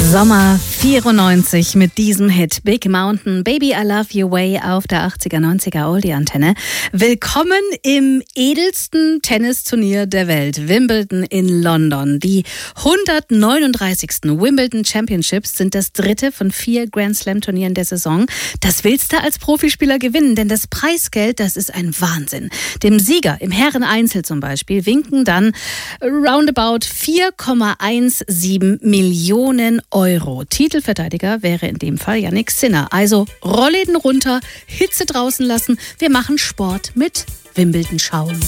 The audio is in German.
Sommer 94 mit diesem Hit Big Mountain, Baby I Love You Way auf der 80er, 90er Oldie-Antenne. Willkommen im edelsten Tennisturnier der Welt, Wimbledon in London. Die 139. Wimbledon Championships sind das dritte von 4 Grand Slam Turnieren der Saison. Das willst du als Profispieler gewinnen, denn das Preisgeld, das ist ein Wahnsinn. Dem Sieger im Herreneinzel zum Beispiel winken dann roundabout 4,17 Millionen Euro. Titelverteidiger wäre in dem Fall Jannik Sinner. Also Rollläden runter, Hitze draußen lassen. Wir machen Sport mit Wimbledon schauen.